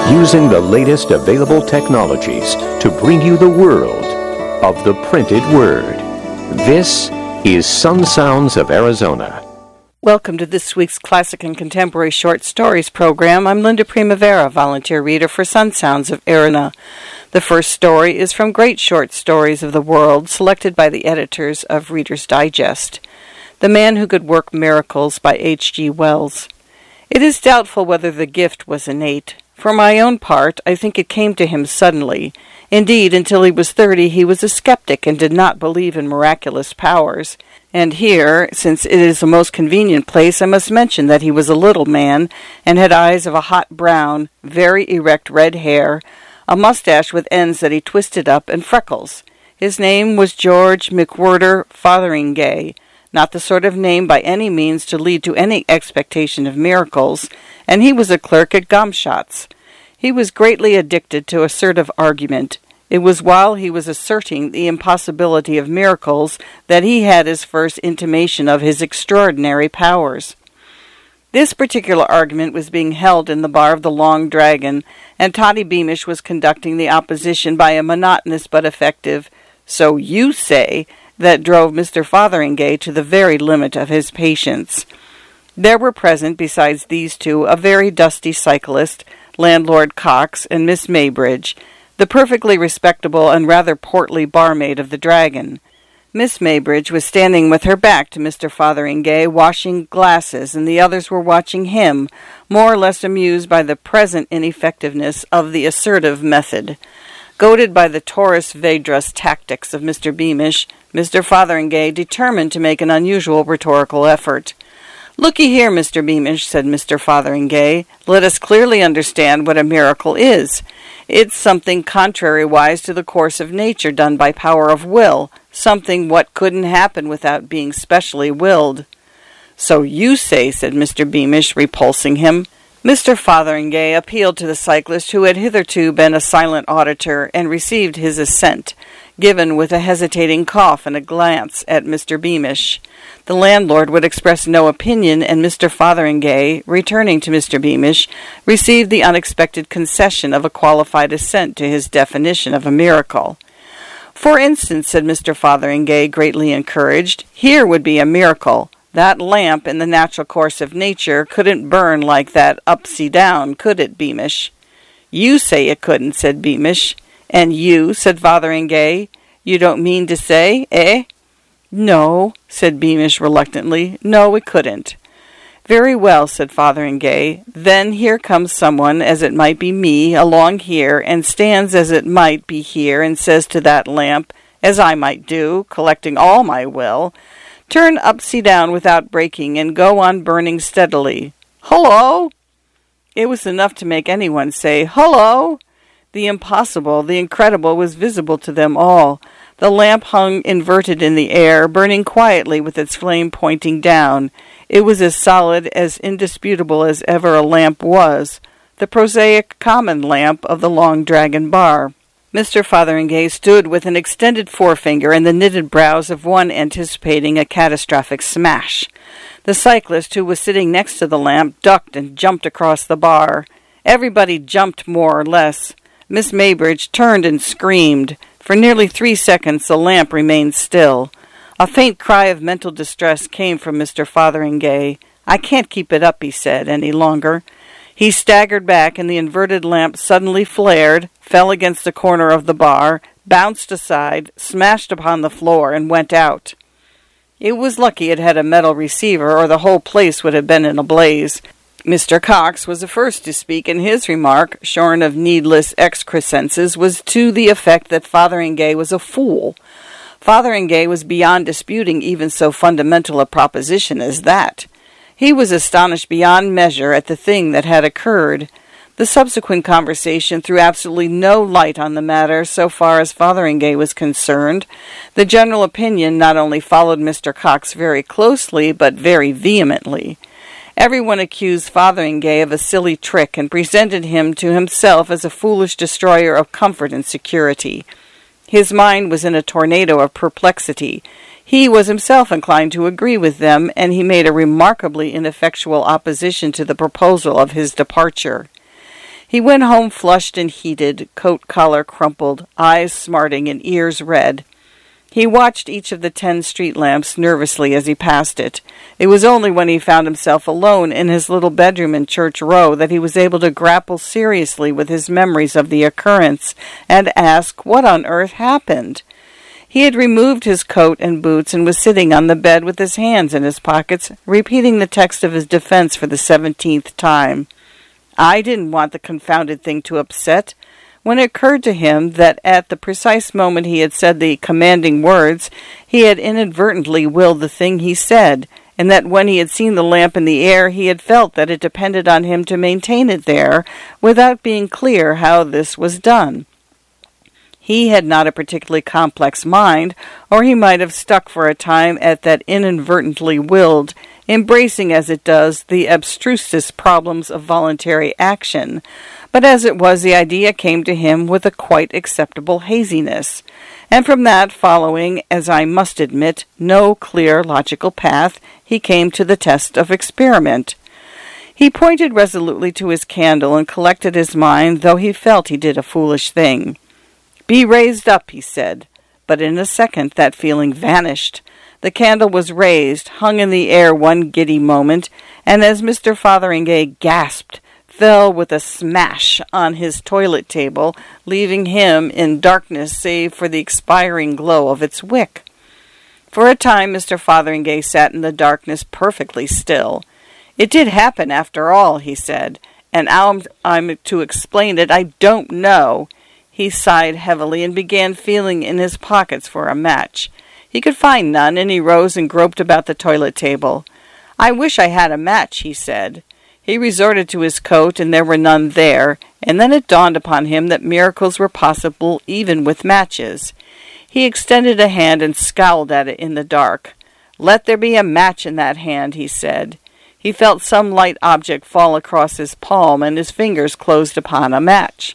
using the latest available technologies to bring you the world of the printed word. This is Sun Sounds of Arizona. Welcome to this week's Classic and Contemporary Short Stories program. I'm Linda Primavera, volunteer reader for Sun Sounds of Arizona. The first story is from Great Short Stories of the World, selected by the editors of Reader's Digest. The Man Who Could Work Miracles by H.G. Wells. It is doubtful whether the gift was innate. For my own part, I think it came to him suddenly. Indeed, until he was 30, he was a skeptic and did not believe in miraculous powers. And here, since it is the most convenient place, I must mention that he was a little man, and had eyes of a hot brown, very erect red hair, a mustache with ends that he twisted up, and freckles. His name was George McWhirter Fotheringay, not the sort of name by any means to lead to any expectation of miracles, and he was a clerk at Gomshott's. He was greatly addicted to assertive argument. It was while he was asserting the impossibility of miracles that he had his first intimation of his extraordinary powers. This particular argument was being held in the bar of the Long Dragon, and Toddy Beamish was conducting the opposition by a monotonous but effective, "So you say," that drove Mr. Fotheringay to the very limit of his patience. There were present, besides these two, a very dusty cyclist, Landlord Cox, and Miss Maybridge, the perfectly respectable and rather portly barmaid of the Dragon. Miss Maybridge was standing with her back to Mr. Fotheringay, washing glasses, and the others were watching him, more or less amused by the present ineffectiveness of the assertive method. Goaded by the Taurus Vedras tactics of Mr. Beamish, Mr. Fotheringay determined to make an unusual rhetorical effort. "Looky here, Mr. Beamish," said Mr. Fotheringay, "let us clearly understand what a miracle is. It's something contrariwise to the course of nature done by power of will, something what couldn't happen without being specially willed." "So you say," said Mr. Beamish, repulsing him. Mr. Fotheringay appealed to the cyclist, who had hitherto been a silent auditor, and received his assent, given with a hesitating cough and a glance at Mr. Beamish. The landlord would express no opinion, and Mr. Fotheringay, returning to Mr. Beamish, received the unexpected concession of a qualified assent to his definition of a miracle. "For instance," said Mr. Fotheringay, greatly encouraged, "here would be a miracle. That lamp, in the natural course of nature, couldn't burn like that upsy-down, could it, Beamish?" "You say it couldn't," said Beamish. "And you," said Fotheringay, "you don't mean to say, eh?" "No," said Beamish reluctantly. "No, it couldn't." "Very well," said Fotheringay. "Then here comes someone, as it might be me, along here, and stands as it might be here, and says to that lamp, as I might do, collecting all my will, 'Turn upsy-down without breaking, and go on burning steadily.' Hullo!" It was enough to make anyone say, "Hullo!" The impossible, the incredible, was visible to them all. The lamp hung inverted in the air, burning quietly with its flame pointing down. It was as solid, as indisputable as ever a lamp was, the prosaic common lamp of the Long Dragon bar. Mr. Fotheringay stood with an extended forefinger and the knitted brows of one anticipating a catastrophic smash. The cyclist, who was sitting next to the lamp, ducked and jumped across the bar. Everybody jumped more or less. Miss Maybridge turned and screamed. For nearly 3 seconds the lamp remained still. A faint cry of mental distress came from Mr. Fotheringay. "I can't keep it up," he said, "any longer." He staggered back, and the inverted lamp suddenly flared, fell against the corner of the bar, bounced aside, smashed upon the floor, and went out. It was lucky it had a metal receiver, or the whole place would have been in a blaze. Mr. Cox was the first to speak, and his remark, shorn of needless excrescences, was to the effect that Fotheringay was a fool. Fotheringay was beyond disputing even so fundamental a proposition as that. He was astonished beyond measure at the thing that had occurred. The subsequent conversation threw absolutely no light on the matter so far as Fotheringay was concerned. The general opinion not only followed Mr. Cox very closely, but very vehemently. Everyone accused Fotheringay of a silly trick and presented him to himself as a foolish destroyer of comfort and security. His mind was in a tornado of perplexity. He was himself inclined to agree with them, and he made a remarkably ineffectual opposition to the proposal of his departure. He went home flushed and heated, coat collar crumpled, eyes smarting and ears red. He watched each of the 10 street lamps nervously as he passed it. It was only when he found himself alone in his little bedroom in Church Row that he was able to grapple seriously with his memories of the occurrence and ask what on earth happened. He had removed his coat and boots and was sitting on the bed with his hands in his pockets, repeating the text of his defense for the 17th time. I didn't want the confounded thing to upset. When it occurred to him that at the precise moment he had said the commanding words, he had inadvertently willed the thing he said, and that when he had seen the lamp in the air, he had felt that it depended on him to maintain it there, without being clear how this was done. He had not a particularly complex mind, or he might have stuck for a time at that inadvertently willed, embracing as it does the abstrusest problems of voluntary action. But as it was, the idea came to him with a quite acceptable haziness, and from that following, as I must admit, no clear logical path, he came to the test of experiment. He pointed resolutely to his candle and collected his mind, though he felt he did a foolish thing. "Be raised up," he said, but in a second that feeling vanished. The candle was raised, hung in the air one giddy moment, and as Mr. Fotheringay gasped, fell with a smash on his toilet table, leaving him in darkness save for the expiring glow of its wick. For a time Mr. Fotheringay sat in the darkness perfectly still. "It did happen after all," he said, "and how I'm to explain it I don't know." He sighed heavily and began feeling in his pockets for a match. He could find none, and he rose and groped about the toilet table. "I wish I had a match," he said. He resorted to his coat, and there were none there, and then it dawned upon him that miracles were possible even with matches. He extended a hand and scowled at it in the dark. "Let there be a match in that hand," he said. He felt some light object fall across his palm, and his fingers closed upon a match.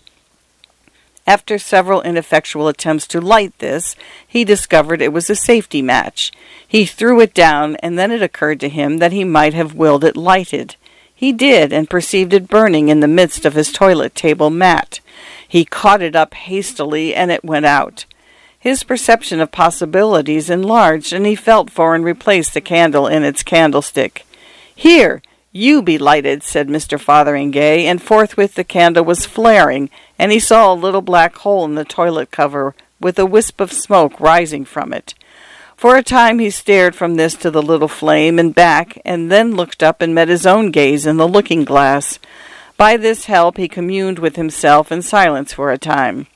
After several ineffectual attempts to light this, he discovered it was a safety match. He threw it down, and then it occurred to him that he might have willed it lighted. He did, and perceived it burning in the midst of his toilet table mat. He caught it up hastily, and it went out. His perception of possibilities enlarged, and he felt for and replaced the candle in its candlestick. "Here, you be lighted," said Mr. Fotheringay, and forthwith the candle was flaring, and he saw a little black hole in the toilet cover, with a wisp of smoke rising from it. For a time he stared from this to the little flame and back, and then looked up and met his own gaze in the looking-glass. By this help he communed with himself in silence for a time.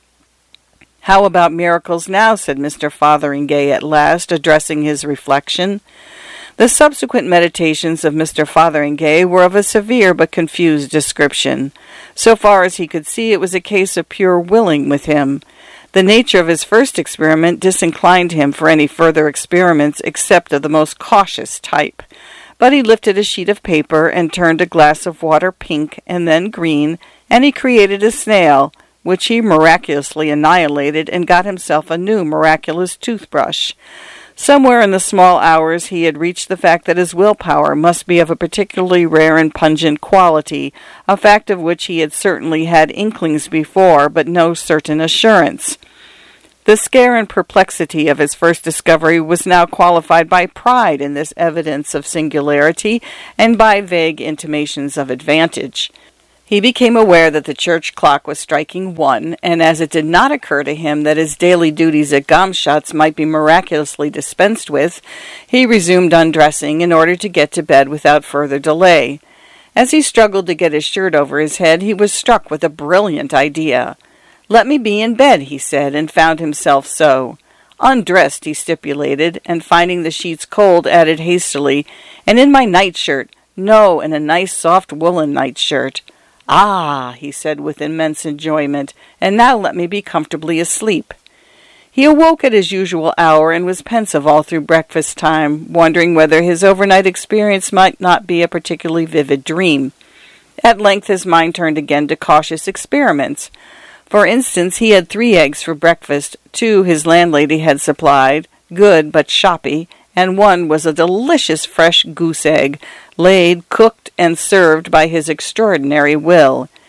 "How about miracles now?" said Mr. Fotheringay at last, addressing his reflection. The subsequent meditations of Mr. Fotheringay were of a severe but confused description. So far as he could see, it was a case of pure willing with him. The nature of his first experiment disinclined him for any further experiments except of the most cautious type. But he lifted a sheet of paper and turned a glass of water pink and then green, and he created a snail, which he miraculously annihilated, and got himself a new miraculous toothbrush. Somewhere in the small hours he had reached the fact that his willpower must be of a particularly rare and pungent quality, a fact of which he had certainly had inklings before, but no certain assurance. The scare and perplexity of his first discovery was now qualified by pride in this evidence of singularity, and by vague intimations of advantage. He became aware that the church clock was striking 1, and as it did not occur to him that his daily duties at Gomshott's might be miraculously dispensed with, he resumed undressing in order to get to bed without further delay. As he struggled to get his shirt over his head, he was struck with a brilliant idea. "Let me be in bed," he said, and found himself so. "Undressed," he stipulated, and finding the sheets cold, added hastily, "and in my nightshirt. No, in a nice soft woolen nightshirt." "Ah," he said with immense enjoyment, "and now let me be comfortably asleep." He awoke at his usual hour and was pensive all through breakfast time, wondering whether his overnight experience might not be a particularly vivid dream. At length his mind turned again to cautious experiments. For instance, he had 3 eggs for breakfast, 2 his landlady had supplied, good but shoppy, and 1 was a delicious fresh goose egg, laid, cooked, and served by his extraordinary will.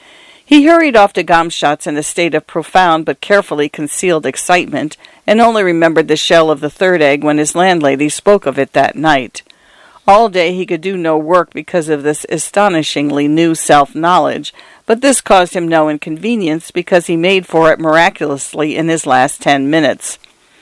He hurried off to Gomshott's in a state of profound but carefully concealed excitement, and only remembered the shell of the third egg when his landlady spoke of it that night. All day he could do no work because of this astonishingly new self-knowledge, but this caused him no inconvenience because he made for it miraculously in his last 10 minutes.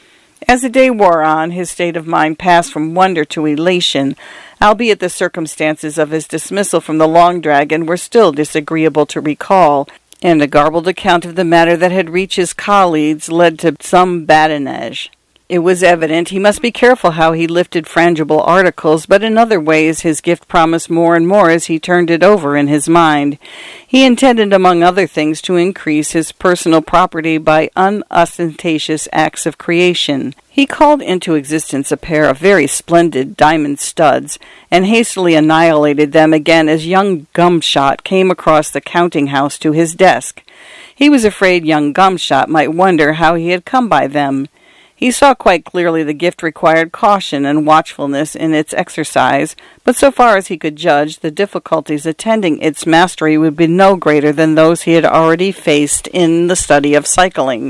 As the day wore on, his state of mind passed from wonder to elation, albeit the circumstances of his dismissal from the Long Dragon were still disagreeable to recall, and a garbled account of the matter that had reached his colleagues led to some badinage. It was evident he must be careful how he lifted frangible articles, but in other ways his gift promised more and more as he turned it over in his mind. He intended, among other things, to increase his personal property by unostentatious acts of creation. He called into existence a pair of very splendid diamond studs, and hastily annihilated them again as young Gumshott came across the counting-house to his desk. He was afraid young Gumshott might wonder how he had come by them. He saw quite clearly the gift required caution and watchfulness in its exercise, but so far as he could judge, the difficulties attending its mastery would be no greater than those he had already faced in the study of cycling.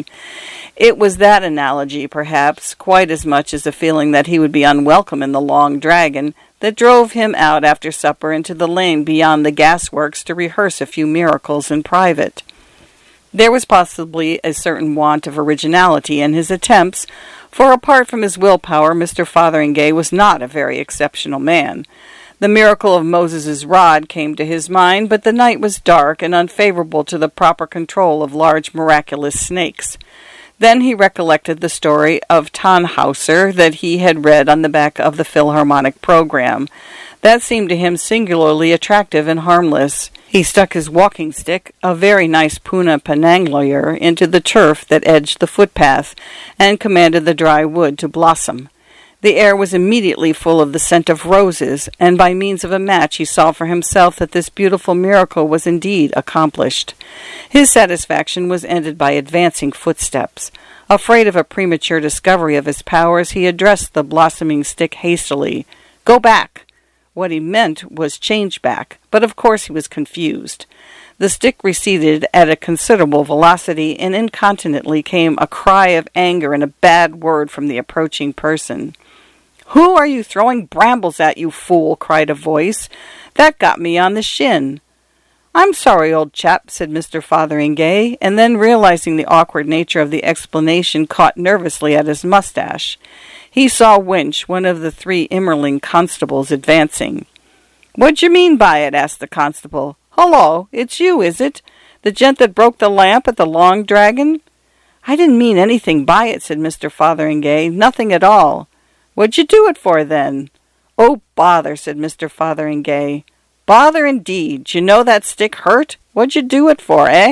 It was that analogy, perhaps, quite as much as the feeling that he would be unwelcome in the Long Dragon, that drove him out after supper into the lane beyond the gasworks to rehearse a few miracles in private. There was possibly a certain want of originality in his attempts, for apart from his willpower, Mr. Fotheringay was not a very exceptional man. The miracle of Moses's rod came to his mind, but the night was dark and unfavorable to the proper control of large miraculous snakes. Then he recollected the story of Tannhauser that he had read on the back of the Philharmonic program. That seemed to him singularly attractive and harmless. He stuck his walking stick, a very nice Puna Penangloyer, into the turf that edged the footpath, and commanded the dry wood to blossom. The air was immediately full of the scent of roses, and by means of a match he saw for himself that this beautiful miracle was indeed accomplished. His satisfaction was ended by advancing footsteps. Afraid of a premature discovery of his powers, he addressed the blossoming stick hastily. "Go back!" What he meant was change back, but of course he was confused. The stick receded at a considerable velocity, and incontinently came a cry of anger and a bad word from the approaching person. "Who are you throwing brambles at, you fool?" cried a voice. "That got me on the shin." "I'm sorry, old chap," said Mr. Fotheringay, and then, realizing the awkward nature of the explanation, caught nervously at his mustache. He saw Winch, one of the 3 Immerling constables, advancing. "What d'ye mean by it?" asked the constable. "Hullo, it's you, is it? The gent that broke the lamp at the Long Dragon?" "I didn't mean anything by it," said Mr. Fotheringay. "Nothing at all." "What'd you do it for, then?" "Oh, bother," said Mr. Fotheringay. "Bother, indeed. D'you know that stick hurt? What'd you do it for, eh?"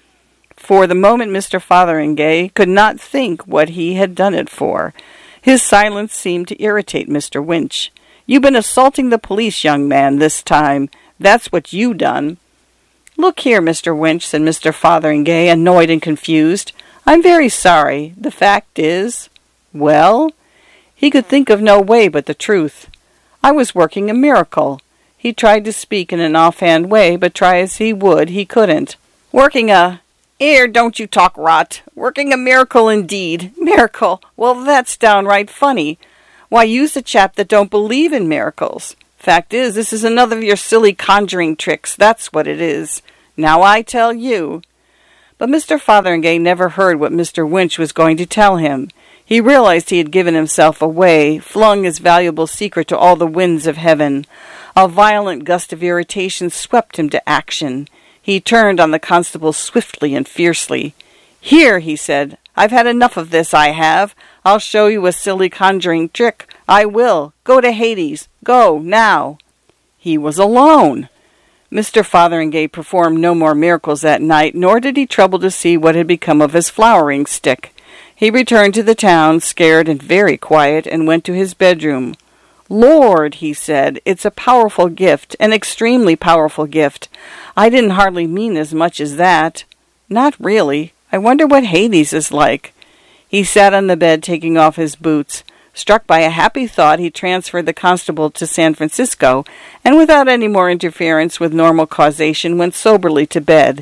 For the moment Mr. Fotheringay could not think what he had done it for. His silence seemed to irritate Mr. Winch. "You've been assaulting the police, young man, this time. That's what you done." "Look here, Mr. Winch," said Mr. Fotheringay, annoyed and confused. "I'm very sorry. The fact is—" "Well?" He could think of no way but the truth. "I was working a miracle." He tried to speak in an offhand way, but try as he would, he couldn't. "Working a— 'Ere, don't you talk rot. Working a miracle, indeed. Miracle! Well, that's downright funny. Why, you's a chap that don't believe in miracles. Fact is, this is another of your silly conjuring tricks, that's what it is. Now I tell you." But Mr. Fotheringay never heard what Mr. Winch was going to tell him. He realized he had given himself away, flung his valuable secret to all the winds of heaven. A violent gust of irritation swept him to action. He turned on the constable swiftly and fiercely. "Here," he said, "I've had enough of this, I have. I'll show you a silly conjuring trick. I will. Go to Hades. Go, now." He was alone. Mr. Fotheringay performed no more miracles that night, nor did he trouble to see what had become of his flowering stick. He returned to the town, scared and very quiet, and went to his bedroom. "Lord," he said, "it's a powerful gift, an extremely powerful gift. I didn't hardly mean as much as that. Not really. I wonder what Hades is like." He sat on the bed, taking off his boots. Struck by a happy thought, he transferred the constable to San Francisco, and without any more interference with normal causation, went soberly to bed.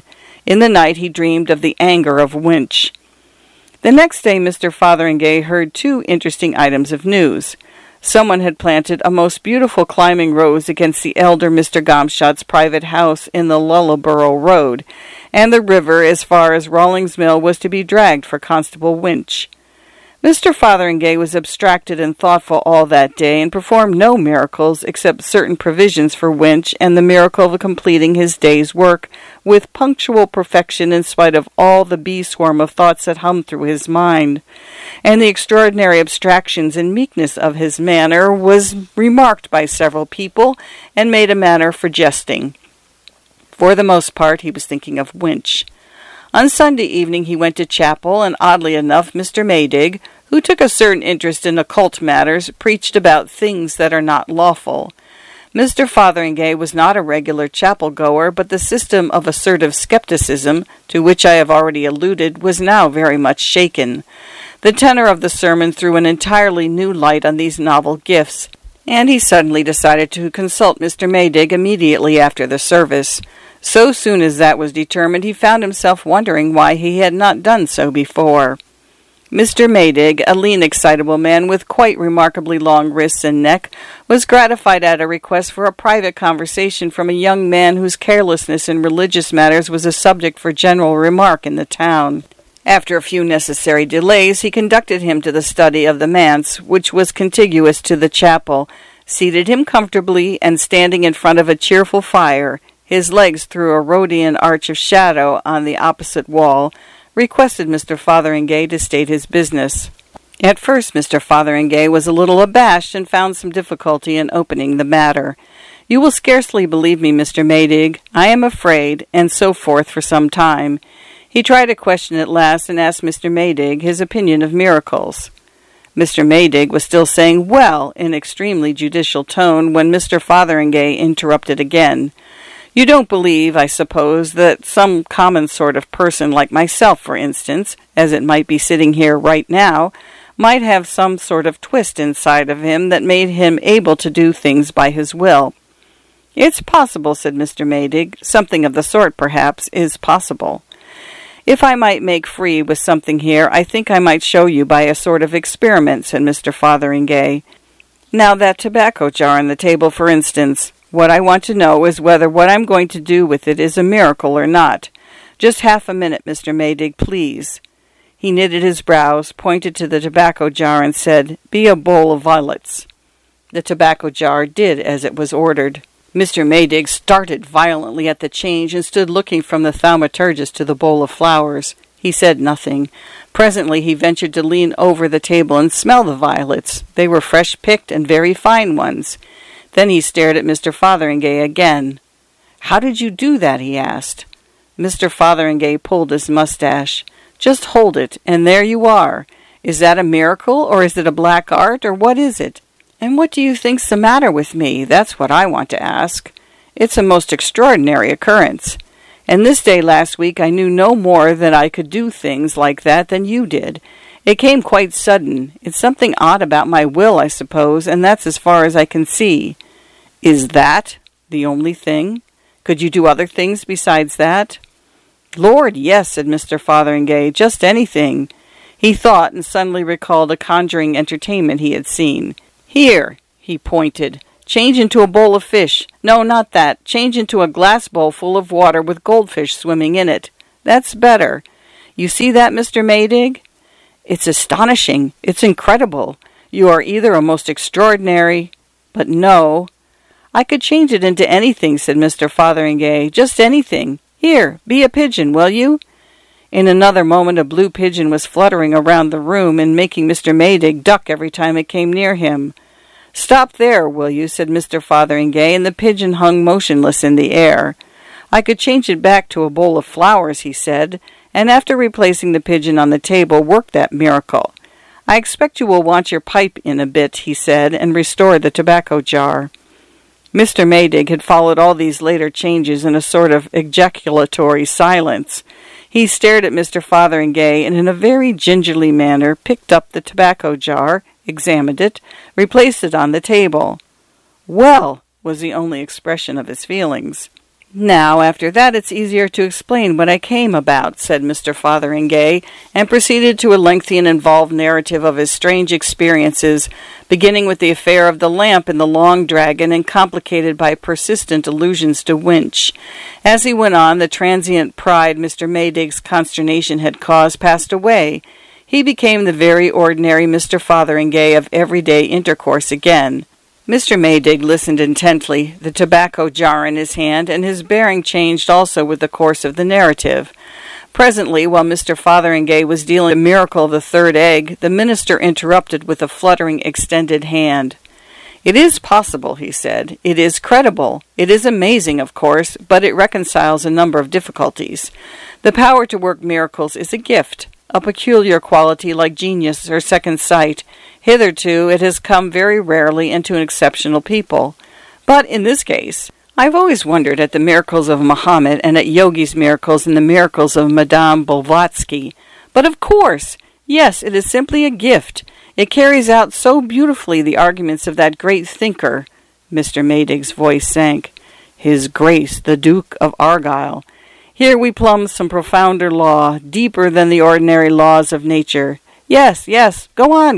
In the night he dreamed of the anger of Winch. The next day Mr. Fotheringay heard two interesting items of news. Someone had planted a most beautiful climbing rose against the elder Mr. Gomshott's private house in the Lullaborough Road, and the river as far as Rawlings Mill was to be dragged for Constable Winch. Mr. Fotheringay was abstracted and thoughtful all that day, and performed no miracles except certain provisions for Winch and the miracle of completing his day's work with punctual perfection in spite of all the bee-swarm of thoughts that hummed through his mind. And the extraordinary abstractions and meekness of his manner was remarked by several people and made a matter for jesting. For the most part he was thinking of Winch. On Sunday evening he went to chapel, and oddly enough Mr. Maydig, who took a certain interest in occult matters, preached about things that are not lawful. Mr. Fotheringay was not a regular chapel-goer, but the system of assertive skepticism, to which I have already alluded, was now very much shaken. The tenor of the sermon threw an entirely new light on these novel gifts, and he suddenly decided to consult Mr. Maydig immediately after the service. So soon as that was determined, he found himself wondering why he had not done so before. Mr. Maydig, a lean, excitable man with quite remarkably long wrists and neck, was gratified at a request for a private conversation from a young man whose carelessness in religious matters was a subject for general remark in the town. After a few necessary delays, he conducted him to the study of the manse, which was contiguous to the chapel, seated him comfortably, and standing in front of a cheerful fire, his legs through a Rhodian arch of shadow on the opposite wall, requested Mr. Fotheringay to state his business. At first Mr. Fotheringay was a little abashed and found some difficulty in opening the matter. "You will scarcely believe me, Mr. Maydig. I am afraid," and so forth for some time. He tried a question at last and asked Mr. Maydig his opinion of miracles. Mr. Maydig was still saying "well" in extremely judicial tone when Mr. Fotheringay interrupted again. "You don't believe, I suppose, that some common sort of person, like myself, for instance, as it might be sitting here right now, might have some sort of twist inside of him that made him able to do things by his will?" "It's possible," said Mr. Maydig. "Something of the sort, perhaps, is possible. If I might make free with something here, I think I might show you by a sort of experiment," said Mr. Fotheringay. "Now that tobacco jar on the table, for instance. What I want to know is whether what I'm going to do with it is a miracle or not. Just half a minute, Mr. Maydig, please." He knitted his brows, pointed to the tobacco jar, and said, "Be a bowl of violets." The tobacco jar did as it was ordered. Mr. Maydig started violently at the change and stood looking from the thaumaturgist to the bowl of flowers. He said nothing. Presently he ventured to lean over the table and smell the violets. They were fresh-picked and very fine ones. Then he stared at Mr. Fotheringay again. "How did you do that?" he asked. Mr. Fotheringay pulled his mustache. "Just hold it, and there you are. Is that a miracle, or is it a black art, or what is it? And what do you think's the matter with me? That's what I want to ask. It's a most extraordinary occurrence. And this day last week I knew no more that I could do things like that than you did. It came quite sudden. It's something odd about my will, I suppose, and that's as far as I can see." "Is that the only thing? Could you do other things besides that?" "Lord, yes," said Mr. Fotheringay, "just anything." He thought, and suddenly recalled a conjuring entertainment he had seen. "Here," he pointed, "change into a bowl of fish. No, not that. Change into a glass bowl full of water with goldfish swimming in it. That's better. You see that, Mr. Maydig? It's astonishing. It's incredible. You are either a most extraordinary... But no. I could change it into anything," said Mr. Fotheringay. "Just anything. Here, be a pigeon, will you?" In another moment a blue pigeon was fluttering around the room and making Mr. Maydig duck every time it came near him. "Stop there, will you?" said Mr. Fotheringay, and the pigeon hung motionless in the air. "I could change it back to a bowl of flowers," he said, and after replacing the pigeon on the table, worked that miracle. "I expect you will want your pipe in a bit," he said, and restored the tobacco jar. Mr. Maydig had followed all these later changes in a sort of ejaculatory silence. He stared at Mr. Fotheringay and in a very gingerly manner picked up the tobacco jar, examined it, replaced it on the table. "Well," was the only expression of his feelings. "Now, after that, it's easier to explain what I came about," said Mr. Fotheringay, and proceeded to a lengthy and involved narrative of his strange experiences, beginning with the affair of the lamp in the Long Dragon and complicated by persistent allusions to Winch. As he went on, the transient pride Mr. Maydig's consternation had caused passed away. He became the very ordinary Mr. Fotheringay of everyday intercourse again. Mr. Maydig listened intently, the tobacco jar in his hand, and his bearing changed also with the course of the narrative. Presently, while Mr. Fotheringay was dealing with the miracle of the third egg, the minister interrupted with a fluttering extended hand. "It is possible," he said. "It is credible. It is amazing, of course, but it reconciles a number of difficulties. The power to work miracles is a gift, a peculiar quality like genius or second sight. Hitherto it has come very rarely and to an exceptional people. But in this case, I've always wondered at the miracles of Muhammad and at Yogi's miracles and the miracles of Madame Blavatsky. But of course, yes, it is simply a gift. It carries out so beautifully the arguments of that great thinker." Mr. Maydig's voice sank. "His Grace, the Duke of Argyll. Here we plumb some profounder law, deeper than the ordinary laws of nature. Yes, go on.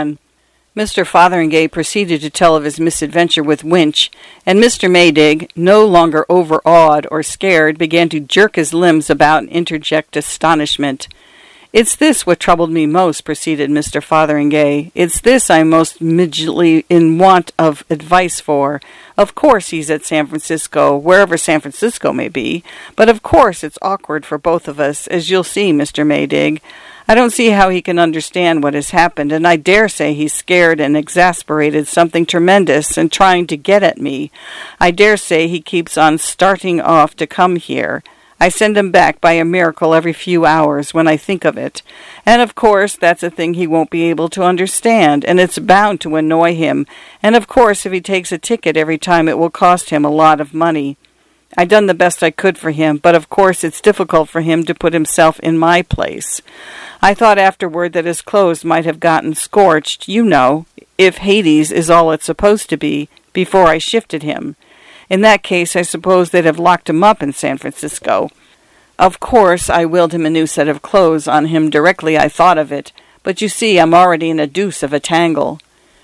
Mr. Fotheringay proceeded to tell of his misadventure with Winch, and Mr. Maydig, no longer overawed or scared, began to jerk his limbs about and interject astonishment. "It's this what troubled me most," proceeded Mr. Fotheringay. "It's this I'm most immediately in want of advice for. Of course he's at San Francisco, wherever San Francisco may be, but of course it's awkward for both of us, as you'll see, Mr. Maydig. I don't see how he can understand what has happened, and I dare say he's scared and exasperated something tremendous and trying to get at me. I dare say he keeps on starting off to come here. I send him back by a miracle every few hours when I think of it. And of course that's a thing he won't be able to understand, and it's bound to annoy him. And of course if he takes a ticket every time it will cost him a lot of money. I done the best I could for him, but of course it's difficult for him to put himself in my place. I thought afterward that his clothes might have gotten scorched, you know, if Hades is all it's supposed to be, before I shifted him. In that case, I suppose they'd have locked him up in San Francisco. Of course, I willed him a new set of clothes on him directly I thought of it, but you see I'm already in a deuce of a tangle."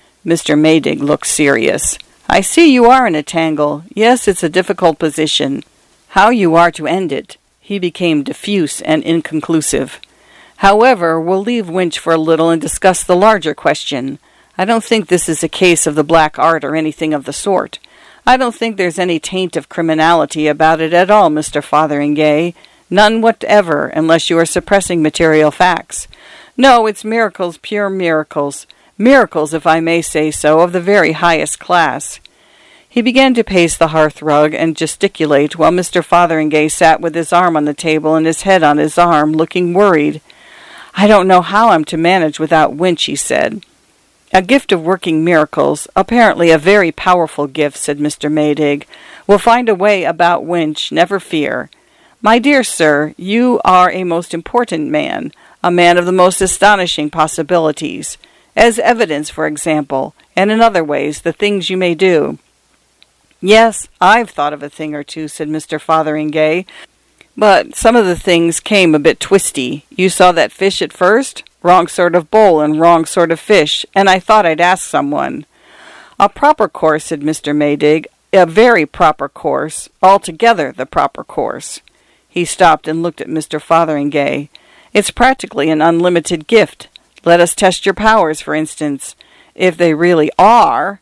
Mr. Maydig looked serious. "I see you are in a tangle. Yes, it's a difficult position. How you are to end it." He became diffuse and inconclusive. "However, we'll leave Winch for a little and discuss the larger question. I don't think this is a case of the black art or anything of the sort. I don't think there's any taint of criminality about it at all, Mr. Fotheringay. None whatever, unless you are suppressing material facts. No, it's miracles, pure miracles. Miracles, if I may say so, of the very highest class." He began to pace the hearth-rug and gesticulate, while Mr. Fotheringay sat with his arm on the table and his head on his arm, looking worried. "I don't know how I'm to manage without Winch," he said. "A gift of working miracles, apparently a very powerful gift," said Mr. Maydig. "We'll find a way about Winch, never fear. My dear sir, you are a most important man, a man of the most astonishing possibilities. As evidence, for example, and in other ways, the things you may do." "Yes, I've thought of a thing or two," said Mr. Fotheringay, "but some of the things came a bit twisty. You saw that fish at first? Wrong sort of bowl and wrong sort of fish, and I thought I'd ask someone." "A proper course," said Mr. Maydig, "a very proper course, altogether the proper course." He stopped and looked at Mr. Fotheringay. "It's practically an unlimited gift. Let us test your powers, for instance. If they really are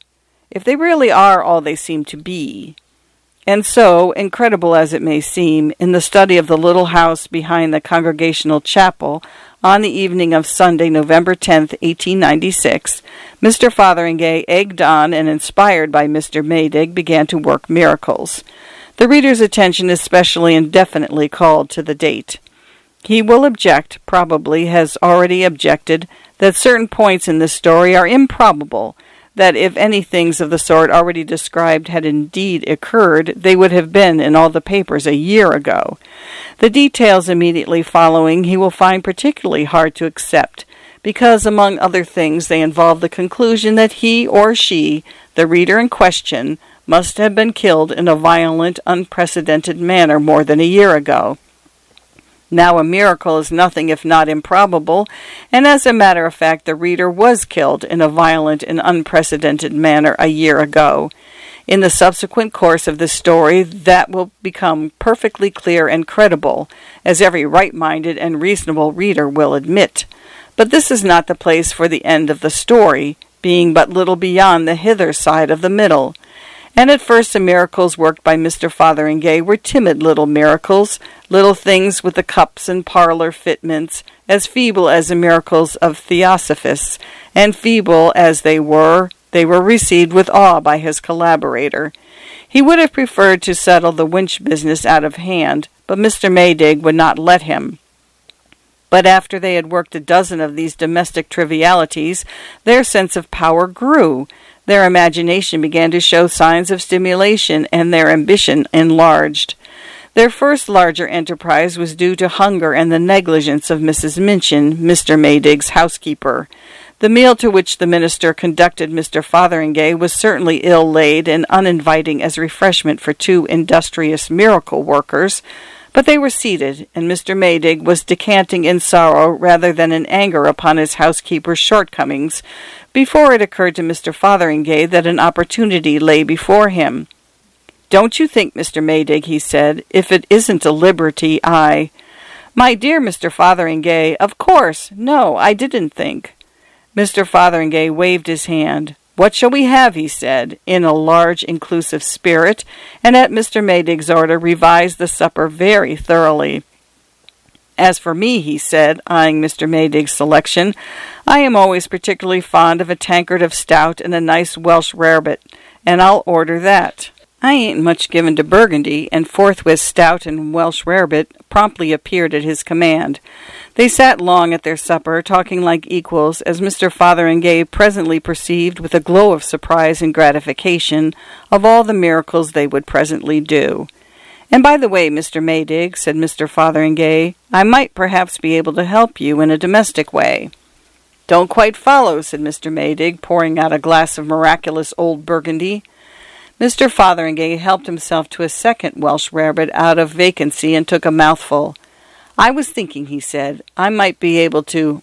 all they seem to be." And so, incredible as it may seem, in the study of the little house behind the Congregational Chapel, on the evening of Sunday, November 10th, 1896, Mr. Fotheringay, egged on and inspired by Mr. Maydig, began to work miracles. The reader's attention is specially and definitely called to the date. He will object, probably has already objected, that certain points in this story are improbable, that if any things of the sort already described had indeed occurred, they would have been in all the papers a year ago. The details immediately following he will find particularly hard to accept, because, among other things, they involve the conclusion that he or she, the reader in question, must have been killed in a violent, unprecedented manner more than a year ago. Now a miracle is nothing if not improbable, and as a matter of fact the reader was killed in a violent and unprecedented manner a year ago. In the subsequent course of the story that will become perfectly clear and credible, as every right-minded and reasonable reader will admit. But this is not the place for the end of the story, being but little beyond the hither side of the middle. And at first the miracles worked by Mr. Fotheringay were timid little miracles, little things with the cups and parlor fitments, as feeble as the miracles of Theosophists, and feeble as they were received with awe by his collaborator. He would have preferred to settle the winch business out of hand, but Mr. Maydig would not let him. But after they had worked a dozen of these domestic trivialities, their sense of power grew. Their imagination began to show signs of stimulation, and their ambition enlarged. Their first larger enterprise was due to hunger and the negligence of Mrs. Minchin, Mr. Maydig's housekeeper. The meal to which the minister conducted Mr. Fotheringay was certainly ill-laid and uninviting as refreshment for two industrious miracle workers, but they were seated, and Mr. Maydig was descanting in sorrow rather than in anger upon his housekeeper's shortcomings, before it occurred to Mr. Fotheringay that an opportunity lay before him. "Don't you think, Mr. Maydig," he said, "if it isn't a liberty, I—" "My dear Mr. Fotheringay, of course, no, I didn't think." Mr. Fotheringay waved his hand. "What shall we have?" he said, in a large, inclusive spirit, and at Mr. Maydig's order revised the supper very thoroughly. "As for me," he said, eyeing Mr. Maydig's selection, "I am always particularly fond of a tankard of stout and a nice Welsh rarebit, and I'll order that." I ain't much given to Burgundy, and forthwith stout and Welsh rarebit promptly appeared at his command. They sat long at their supper, talking like equals, as Mr. Fotheringay presently perceived with a glow of surprise and gratification of all the miracles they would presently do. "And by the way, Mr. Maydig," said Mr. Fotheringay, "I might perhaps be able to help you in a domestic way." "Don't quite follow," said Mr. Maydig, pouring out a glass of miraculous old Burgundy. Mr. Fotheringay helped himself to a second Welsh rarebit out of vacancy and took a mouthful. "I was thinking," he said, "I might be able to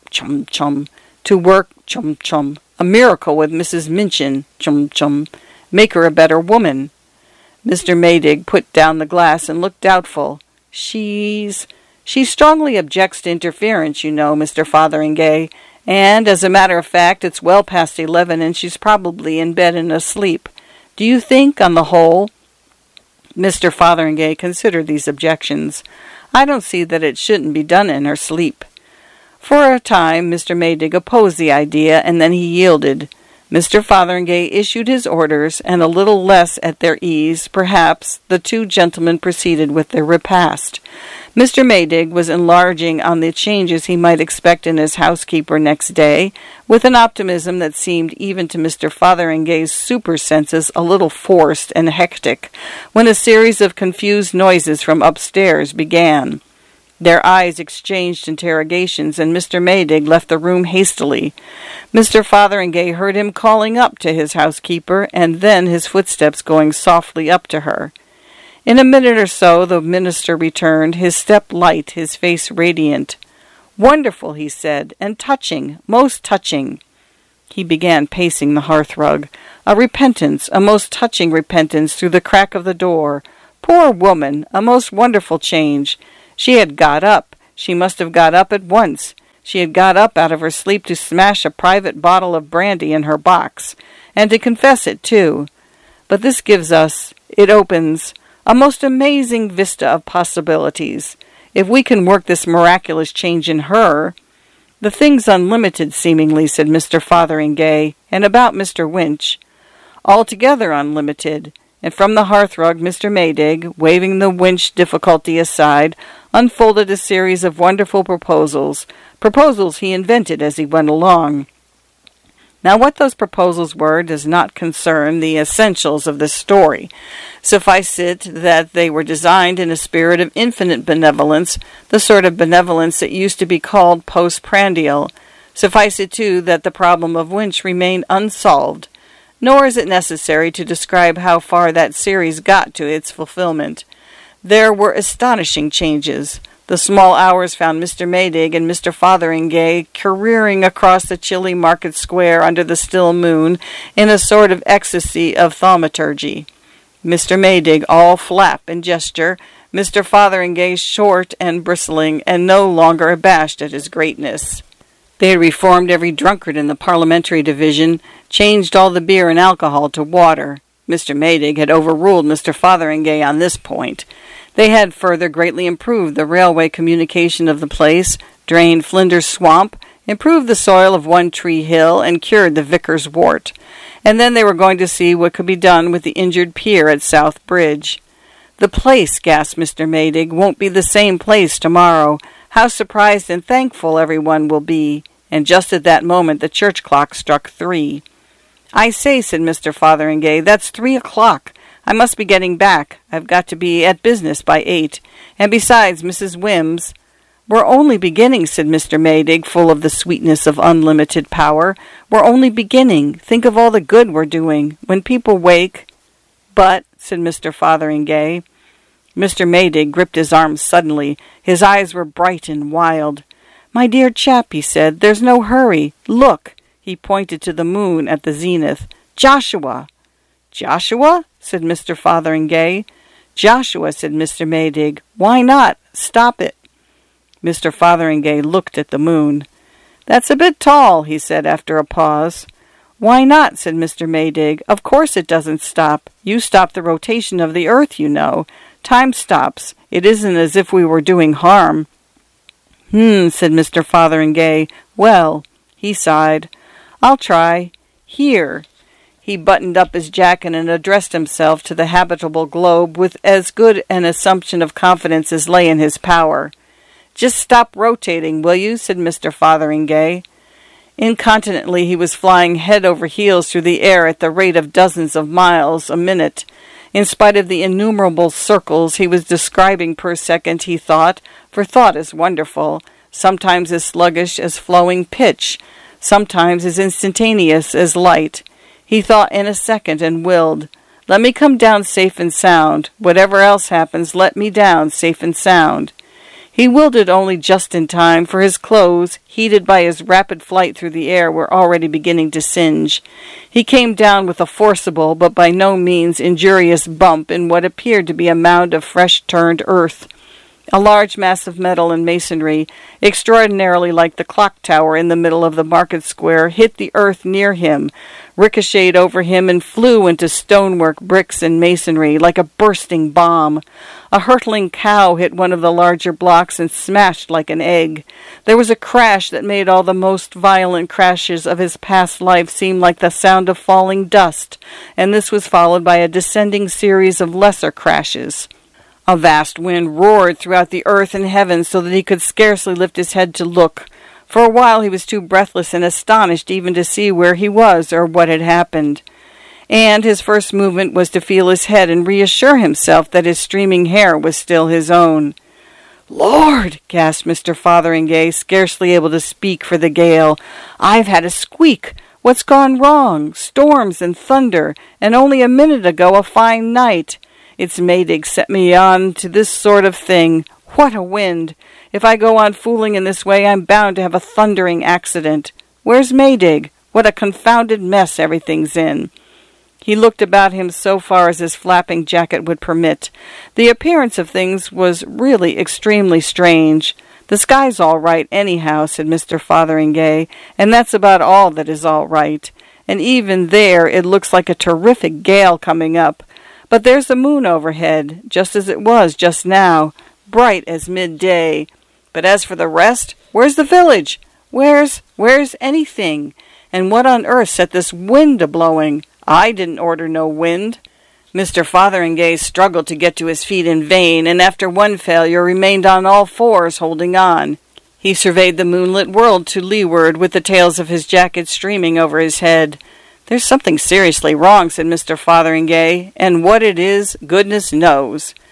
work a miracle with Mrs. Minchin, make her a better woman." Mr. Maydig put down the glass and looked doubtful. She strongly objects to interference, you know, Mr. Fotheringay, and, as a matter of fact, it's well past 11 and she's probably in bed and asleep. Do you think, on the whole—" Mr. Fotheringay considered these objections. "I don't see that it shouldn't be done in her sleep." For a time Mr. Maydig opposed the idea, and then he yielded. Mr. Fotheringay issued his orders, and a little less at their ease, perhaps, the two gentlemen proceeded with their repast. Mr. Maydig was enlarging on the changes he might expect in his housekeeper next day, with an optimism that seemed even to Mr. Fotheringay's super-senses a little forced and hectic, when a series of confused noises from upstairs began. Their eyes exchanged interrogations, and Mr. Maydig left the room hastily. Mr. Fotheringay heard him calling up to his housekeeper, and then his footsteps going softly up to her. In a minute or so the minister returned, his step light, his face radiant. "Wonderful," he said, "and touching, most touching." He began pacing the hearthrug. A repentance, a most touching repentance through the crack of the door. Poor woman, a most wonderful change. She had got up. She must have got up at once. She had got up out of her sleep to smash a private bottle of brandy in her box, and to confess it, too. But this opens a most amazing vista of possibilities. If we can work this miraculous change in her— "The thing's unlimited, seemingly," said Mr. Fotheringay, "and about Mr. Winch, altogether unlimited." And from the hearthrug Mr. Maydig, waving the Winch difficulty aside, unfolded a series of wonderful proposals he invented as he went along. Now what those proposals were does not concern the essentials of this story. Suffice it that they were designed in a spirit of infinite benevolence, the sort of benevolence that used to be called postprandial. Suffice it, too, that the problem of Winch remained unsolved. nor is it necessary to describe how far that series got to its fulfillment. There were astonishing changes. The small hours found Mr. Maydig and Mr. Fotheringay careering across the chilly market square under the still moon in a sort of ecstasy of thaumaturgy. Mr. Maydig all flap and gesture, Mr. Fotheringay short and bristling, and no longer abashed at his greatness. They had reformed every drunkard in the parliamentary division, changed all the beer and alcohol to water. Mr. Maydig had overruled Mr. Fotheringay on this point. They had further greatly improved the railway communication of the place, drained Flinders Swamp, improved the soil of One Tree Hill, and cured the vicar's wart. And then they were going to see what could be done with the injured pier at South Bridge. "The place," gasped Mr. Maydig, "won't be the same place tomorrow. How surprised and thankful everyone will be." And just at that moment the church clock struck 3. "I say," said Mr. Fotheringay, "that's 3 o'clock. I must be getting back. I've got to be at business by 8. And besides, Mrs. Wims—" "We're only beginning," said Mr. Maydig, full of the sweetness of unlimited power. "We're only beginning. Think of all the good we're doing. When people wake—" "But," said Mr. Fotheringay. Mr. Maydig gripped his arm suddenly. His eyes were bright and wild. "My dear chap," he said, "there's no hurry. Look!" He pointed to the moon at the zenith. "Joshua!" "Joshua?" said Mr. Fotheringay. "Joshua," said Mr. Maydig. "Why not? Stop it." Mr. Fotheringay looked at the moon. "That's a bit tall," he said after a pause. "Why not?" said Mr. Maydig. "Of course it doesn't stop. You stop the rotation of the earth, you know. Time stops. It isn't as if we were doing harm." Said Mr. Fotheringay. "Well," he sighed, "I'll try. Here." He buttoned up his jacket and addressed himself to the habitable globe with as good an assumption of confidence as lay in his power. "Just stop rotating, will you?" said Mr. Fotheringay. Incontinently he was flying head over heels through the air at the rate of dozens of miles a minute. In spite of the innumerable circles he was describing per second, he thought, for thought is wonderful, sometimes as sluggish as flowing pitch, sometimes as instantaneous as light. He thought in a second and willed, "Let me come down safe and sound. Whatever else happens, let me down safe and sound." He willed it only just in time, for his clothes, heated by his rapid flight through the air, were already beginning to singe. He came down with a forcible, but by no means injurious bump in what appeared to be a mound of fresh-turned earth. A large mass of metal and masonry, extraordinarily like the clock tower in the middle of the market square, hit the earth near him, ricocheted over him, and flew into stonework, bricks, and masonry like a bursting bomb. A hurtling cow hit one of the larger blocks and smashed like an egg. There was a crash that made all the most violent crashes of his past life seem like the sound of falling dust, and this was followed by a descending series of lesser crashes. A vast wind roared throughout the earth and heaven so that he could scarcely lift his head to look. For a while he was too breathless and astonished even to see where he was or what had happened. And his first movement was to feel his head and reassure himself that his streaming hair was still his own. "Lord!" gasped Mr. Fotheringay, scarcely able to speak for the gale. "I've had a squeak. What's gone wrong? Storms and thunder, and only a minute ago a fine night. It's Maydig set me on to this sort of thing. What a wind! If I go on fooling in this way, I'm bound to have a thundering accident. Where's Maydig? What a confounded mess everything's in." He looked about him so far as his flapping jacket would permit. The appearance of things was really extremely strange. "The sky's all right, anyhow," said Mr. Fotheringay, "and that's about all that is all right. And even there it looks like a terrific gale coming up. But there's the moon overhead, just as it was just now, bright as midday. But as for the rest, where's the village? Where's anything? And what on earth set this wind a-blowing? I didn't order no wind." Mr. Fotheringay struggled to get to his feet in vain, and after one failure remained on all fours, holding on. He surveyed the moonlit world to leeward, with the tails of his jacket streaming over his head. "There's something seriously wrong," said Mr. Fotheringay, "and what it is, goodness knows."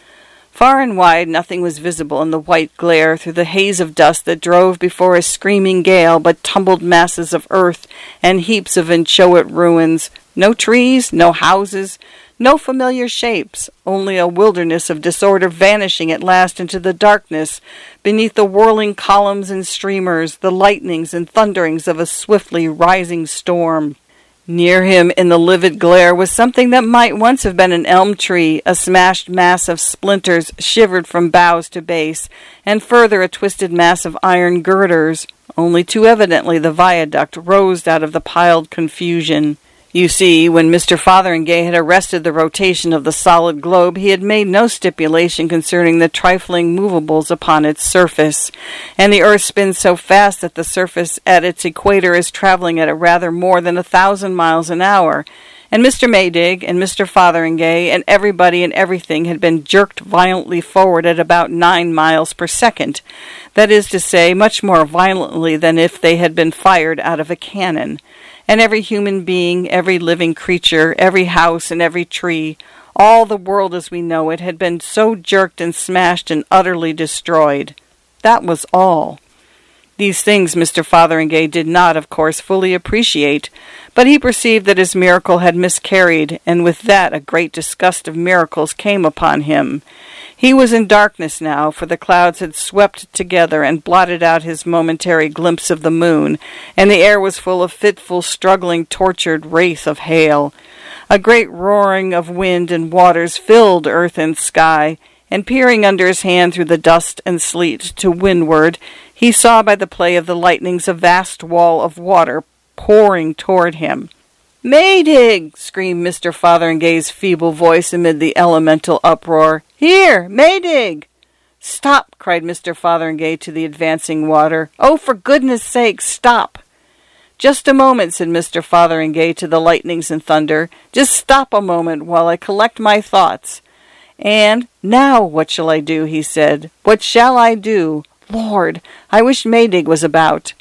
Far and wide nothing was visible in the white glare through the haze of dust that drove before a screaming gale but tumbled masses of earth and heaps of inchoate ruins. No trees, no houses, no familiar shapes, only a wilderness of disorder vanishing at last into the darkness beneath the whirling columns and streamers, the lightnings and thunderings of a swiftly rising storm. Near him in the livid glare was something that might once have been an elm tree, a smashed mass of splinters shivered from boughs to base, and further a twisted mass of iron girders. Only too evidently the viaduct rose out of the piled confusion. You see, when Mr. Fotheringay had arrested the rotation of the solid globe, he had made no stipulation concerning the trifling movables upon its surface, and the earth spins so fast that the surface at its equator is traveling at a rather more than 1,000 miles an hour, and Mr. Maydig and Mr. Fotheringay and everybody and everything had been jerked violently forward at about 9 miles per second, that is to say, much more violently than if they had been fired out of a cannon. And every human being, every living creature, every house and every tree, all the world as we know it, had been so jerked and smashed and utterly destroyed. That was all. These things Mr. Fotheringay did not, of course, fully appreciate, but he perceived that his miracle had miscarried, and with that a great disgust of miracles came upon him. He was in darkness now, for the clouds had swept together and blotted out his momentary glimpse of the moon, and the air was full of fitful, struggling, tortured wraith of hail. A great roaring of wind and waters filled earth and sky, and peering under his hand through the dust and sleet to windward, he saw by the play of the lightnings a vast wall of water pouring toward him. "Maydig!" screamed Mr. Fotheringay's feeble voice amid the elemental uproar. "Here, Maydig!" "Stop!" cried Mr. Fotheringay to the advancing water. "Oh, for goodness' sake, stop!" "Just a moment," said Mr. Fotheringay to the lightnings and thunder. "Just stop a moment while I collect my thoughts." And, "Now what shall I do?" he said. "What shall I do? Lord, I wish Maydig was about."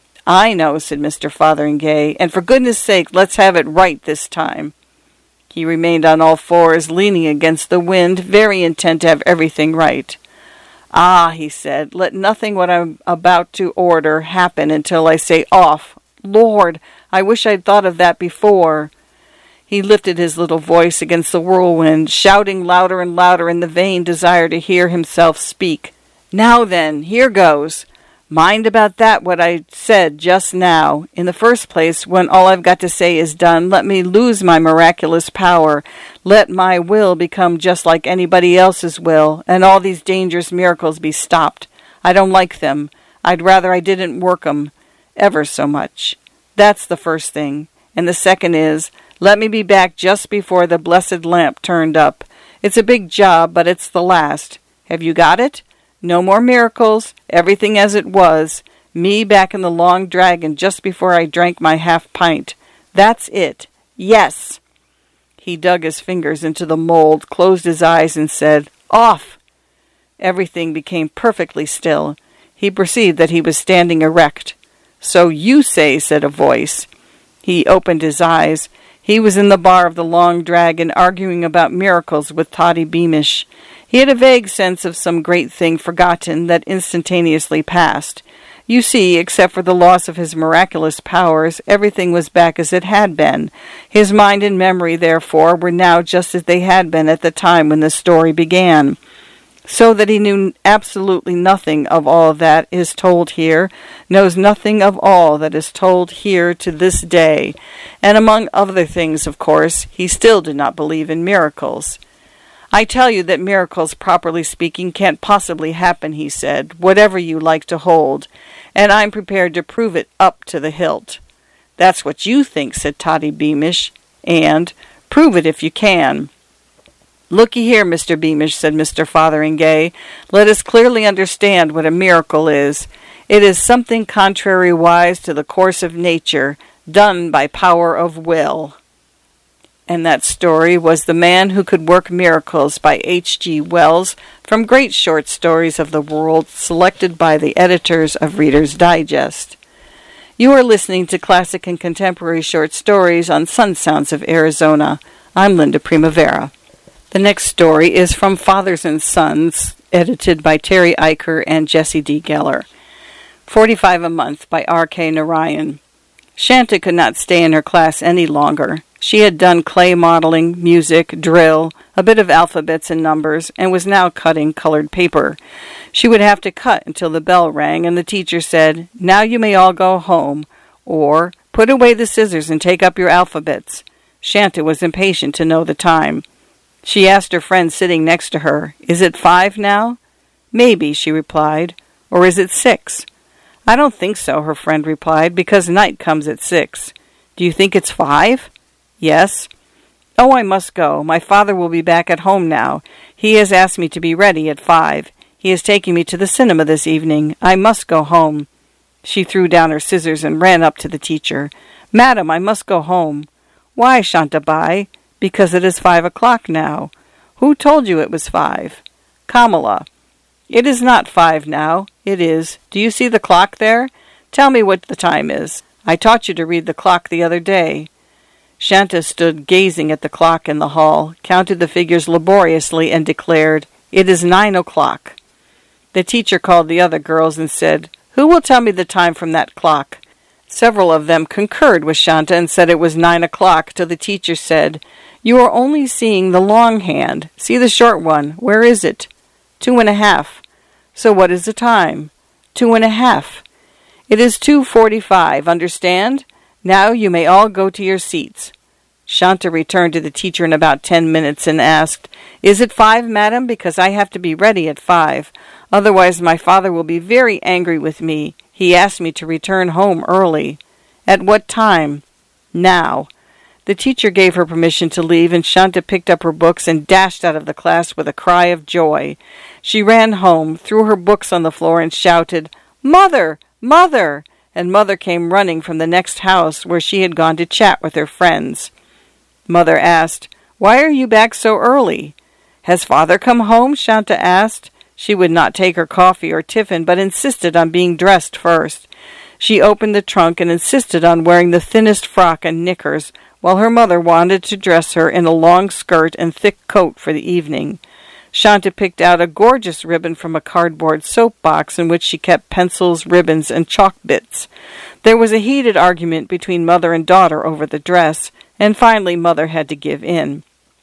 "I know," said Mr. Fotheringay, "and for goodness' sake, let's have it right this time." He remained on all fours, leaning against the wind, very intent to have everything right. "Ah," he said, "let nothing what I'm about to order happen until I say off. Lord, I wish I'd thought of that before." He lifted his little voice against the whirlwind, shouting louder and louder in the vain desire to hear himself speak. "Now then, here goes. Mind about that what I said just now. In the first place, when all I've got to say is done, let me lose my miraculous power. Let my will become just like anybody else's will, and all these dangerous miracles be stopped. I don't like them. I'd rather I didn't work 'em, ever so much. That's the first thing. And the second is, let me be back just before the blessed lamp turned up. It's a big job, but it's the last. Have you got it? No more miracles, everything as it was, me back in the Long Dragon just before I drank my half-pint. That's it. Yes!" He dug his fingers into the mold, closed his eyes, and said, "Off!" Everything became perfectly still. He perceived that he was standing erect. "So you say," said a voice. He opened his eyes. He was in the bar of the Long Dragon, arguing about miracles with Toddy Beamish. He had a vague sense of some great thing forgotten that instantaneously passed. You see, except for the loss of his miraculous powers, everything was back as it had been. His mind and memory, therefore, were now just as they had been at the time when the story began. So that he knew absolutely nothing of all that is told here, knows nothing of all that is told here to this day. And among other things, of course, he still did not believe in miracles. "I tell you that miracles, properly speaking, can't possibly happen," he said, "whatever you like to hold, and I'm prepared to prove it up to the hilt." "That's what you think," said Toddy Beamish, and, "prove it if you can." "Looky here, Mr. Beamish," said Mr. Fotheringay, "let us clearly understand what a miracle is. It is something contrariwise to the course of nature, done by power of will." And that story was The Man Who Could Work Miracles by H.G. Wells, from Great Short Stories of the World, selected by the editors of Reader's Digest. You are listening to Classic and Contemporary Short Stories on Sun Sounds of Arizona. I'm Linda Primavera. The next story is from Fathers and Sons, edited by Terry Eicher and Jesse D. Geller. 45 a Month by R.K. Narayan. Shanta could not stay in her class any longer. She had done clay modeling, music, drill, a bit of alphabets and numbers, and was now cutting colored paper. She would have to cut until the bell rang, and the teacher said, "Now you may all go home," or "Put away the scissors and take up your alphabets." Shanta was impatient to know the time. She asked her friend sitting next to her, "Is it 5 now?" "Maybe," she replied. "Or is it 6? "I don't think so," her friend replied, "because night comes at 6. "Do you think it's 5? "Yes." "Oh, I must go. My father will be back at home now. He has asked me to be ready at 5. He is taking me to the cinema this evening. I must go home." She threw down her scissors and ran up to the teacher. "Madam, I must go home." "Why, Shantabai?" "Because it is 5 o'clock now." "Who told you it was 5? "Kamala." "It is not 5 now. It is. Do you see the clock there? Tell me what the time is. I taught you to read the clock the other day." Shanta stood gazing at the clock in the hall, counted the figures laboriously, and declared, "It is 9 o'clock. The teacher called the other girls and said, "Who will tell me the time from that clock?" Several of them concurred with Shanta and said it was 9 o'clock, till the teacher said, "You are only seeing the long hand. See the short one. Where is it?" 2.5. "So what is the time?" 2.5. "It is 2:45, understand? Now you may all go to your seats." Shanta returned to the teacher in about 10 minutes and asked, "Is it 5, madam? Because I have to be ready at 5. Otherwise my father will be very angry with me. He asked me to return home early." "At what time?" "Now." The teacher gave her permission to leave, and Shanta picked up her books and dashed out of the class with a cry of joy. She ran home, threw her books on the floor, and shouted, "Mother! Mother!" And Mother came running from the next house, where she had gone to chat with her friends. Mother asked, "Why are you back so early?" "Has Father come home?" Shanta asked. She would not take her coffee or tiffin, but insisted on being dressed first. She opened the trunk and insisted on wearing the thinnest frock and knickers, while her mother wanted to dress her in a long skirt and thick coat for the evening. Shanta picked out a gorgeous ribbon from a cardboard soap box in which she kept pencils, ribbons, and chalk bits. There was a heated argument between mother and daughter over the dress, and finally Mother had to give in.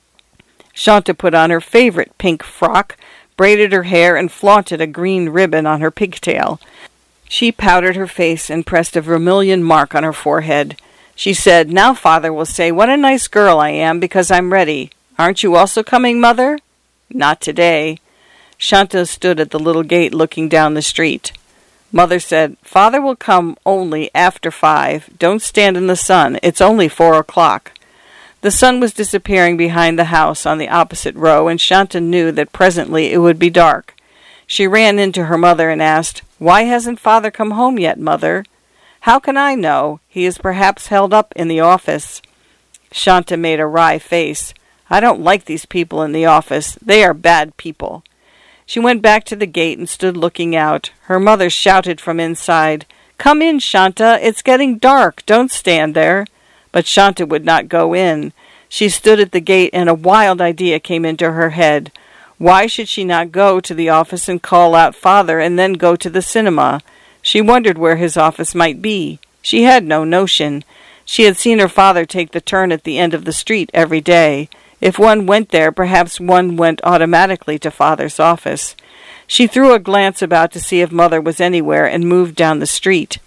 Shanta put on her favorite pink frock, braided her hair, and flaunted a green ribbon on her pigtail. She powdered her face and pressed a vermilion mark on her forehead. She said, "Now Father will say what a nice girl I am because I'm ready. Aren't you also coming, Mother?" "Not today." Shanta stood at the little gate looking down the street. Mother said, "Father will come only after 5. Don't stand in the sun. It's only 4 o'clock. The sun was disappearing behind the house on the opposite row, and Shanta knew that presently it would be dark. She ran into her mother and asked, "Why hasn't Father come home yet, Mother?" "How can I know? He is perhaps held up in the office." Shanta made a wry face. "I don't like these people in the office. They are bad people." She went back to the gate and stood looking out. Her mother shouted from inside, "Come in, Shanta. It's getting dark. Don't stand there." But Shanta would not go in. She stood at the gate, and a wild idea came into her head. Why should she not go to the office and call out Father and then go to the cinema? She wondered where his office might be. She had no notion. She had seen her father take the turn at the end of the street every day. If one went there, perhaps one went automatically to Father's office. She threw a glance about to see if Mother was anywhere and moved down the street.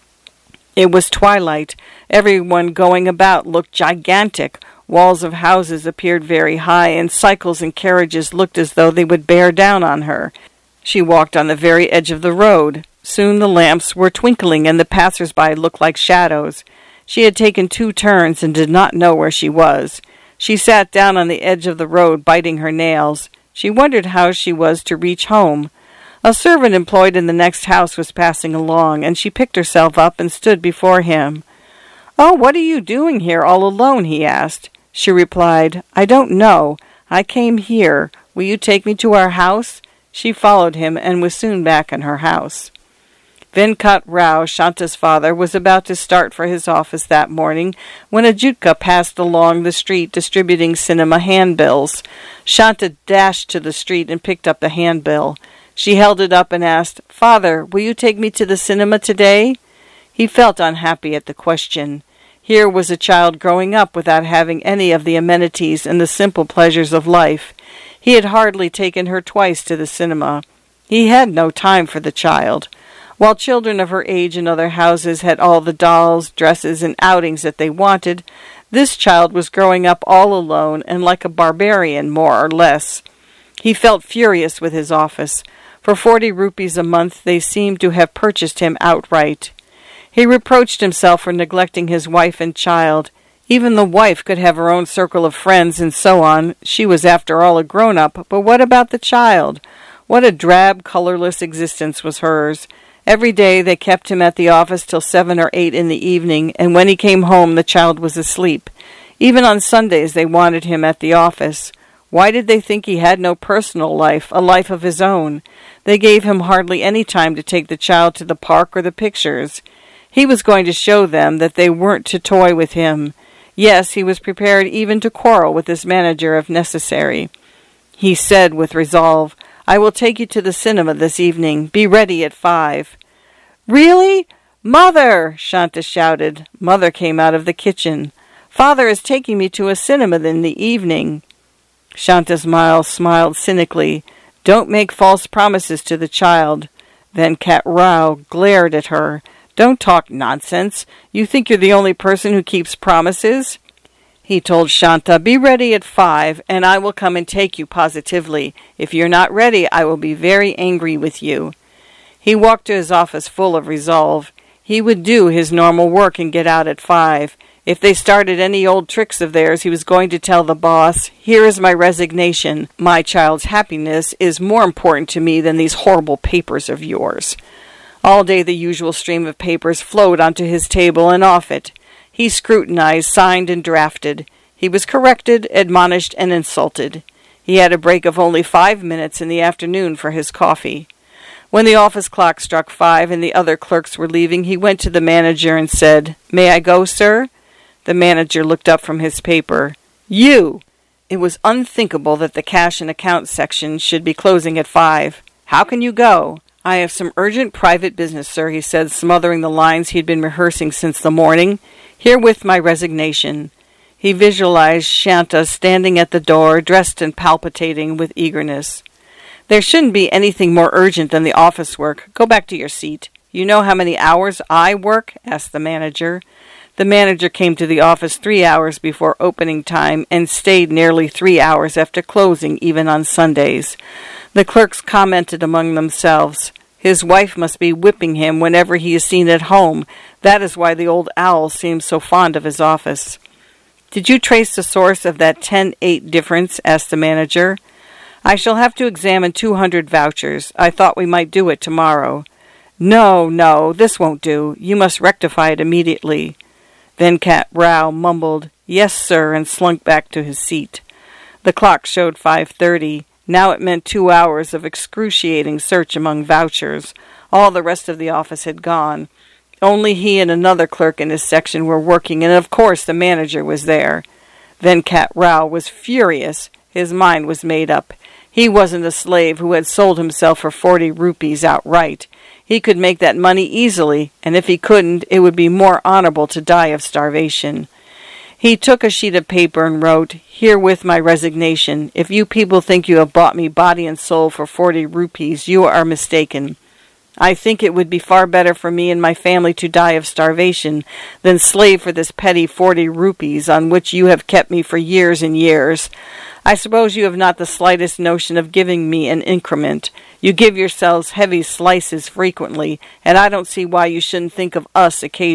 It was twilight. Everyone going about looked gigantic. Walls of houses appeared very high, and cycles and carriages looked as though they would bear down on her. She walked on the very edge of the road. Soon the lamps were twinkling, and the passers-by looked like shadows. She had taken 2 turns and did not know where she was. She sat down on the edge of the road, biting her nails. She wondered how she was to reach home. A servant employed in the next house was passing along, and she picked herself up and stood before him. "Oh, what are you doing here all alone?" he asked. She replied, "I don't know. I came here. Will you take me to our house?" She followed him and was soon back in her house. Venkat Rao, Shanta's father, was about to start for his office that morning when a jutka passed along the street distributing cinema handbills. Shanta dashed to the street and picked up the handbill. She held it up and asked, "Father, will you take me to the cinema today?" He felt unhappy at the question. Here was a child growing up without having any of the amenities and the simple pleasures of life. He had hardly taken her twice to the cinema. He had no time for the child. While children of her age in other houses had all the dolls, dresses, and outings that they wanted, this child was growing up all alone and like a barbarian, more or less. He felt furious with his office. For 40 rupees a month they seemed to have purchased him outright. He reproached himself for neglecting his wife and child. Even the wife could have her own circle of friends and so on. She was after all a grown-up, but what about the child? What a drab, colorless existence was hers. Every day they kept him at the office till 7 or 8 in the evening, and when he came home the child was asleep. Even on Sundays they wanted him at the office. Why did they think he had no personal life, a life of his own? They gave him hardly any time to take the child to the park or the pictures. He was going to show them that they weren't to toy with him. Yes, he was prepared even to quarrel with his manager if necessary. He said with resolve, "I will take you to the cinema this evening. Be ready at 5. "Really? Mother!" Shanta shouted. Mother came out of the kitchen. "Father is taking me to a cinema in the evening." Shanta smiled cynically. "Don't make false promises to the child." Venkat Rao glared at her. "Don't talk nonsense. You think you're the only person who keeps promises?" He told Shanta, "Be ready at 5, and I will come and take you positively. If you're not ready, I will be very angry with you." He walked to his office full of resolve. He would do his normal work and get out at 5. If they started any old tricks of theirs, he was going to tell the boss, "Here is my resignation. My child's happiness is more important to me than these horrible papers of yours." All day the usual stream of papers flowed onto his table and off it. He scrutinized, signed, and drafted. He was corrected, admonished, and insulted. He had a break of only 5 minutes in the afternoon for his coffee. When the office clock struck 5 and the other clerks were leaving, he went to the manager and said, "May I go, sir?" The manager looked up from his paper. "You!" It was unthinkable that the cash and account section should be closing at 5. "How can you go?" "I have some urgent private business, sir," he said, smothering the lines he had been rehearsing since the morning. "Herewith my resignation." He visualized Shanta standing at the door, dressed and palpitating with eagerness. "There shouldn't be anything more urgent than the office work. Go back to your seat." "You know how many hours I work?" asked the manager. The manager came to the office 3 hours before opening time and stayed nearly 3 hours after closing, even on Sundays. The clerks commented among themselves, "His wife must be whipping him whenever he is seen at home. That is why the old owl seems so fond of his office." "Did you trace the source of that 10-8 difference?" asked the manager. "I shall have to examine 200 vouchers. I thought we might do it tomorrow." No, this won't do. You must rectify it immediately." Venkat Rao mumbled, "Yes, sir," and slunk back to his seat. The clock showed 5:30. Now it meant 2 hours of excruciating search among vouchers. All the rest of the office had gone. Only he and another clerk in his section were working, and of course the manager was there. Venkat Rao was furious. His mind was made up. He wasn't a slave who had sold himself for 40 rupees outright. He could make that money easily, and if he couldn't, it would be more honorable to die of starvation. He took a sheet of paper and wrote, "Herewith my resignation. If you people think you have bought me body and soul for 40 rupees, you are mistaken. I think it would be far better for me and my family to die of starvation than slave for this petty 40 rupees on which you have kept me for years and years. I suppose you have not the slightest notion of giving me an increment. You give yourselves heavy slices frequently, and I don't see why you shouldn't think of us occasionally.